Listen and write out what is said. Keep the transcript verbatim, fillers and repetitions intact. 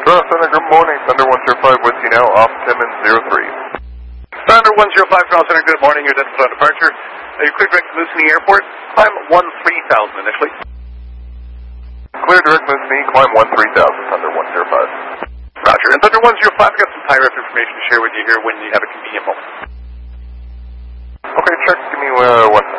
Toronto Center, good morning. Thunder one zero five with you now, off Timmins zero three. Thunder one zero five, Toronto Center, good morning. You're dead for departure. Are you clear direct to Moosonee Airport? Climb one three thousand initially. Clear direct Moosonee, climb one three thousand, Thunder one zero five. Roger. And Thunder one zero five, I've got some high ref information to share with you here when you have a convenient moment. Okay, check. Give me uh, one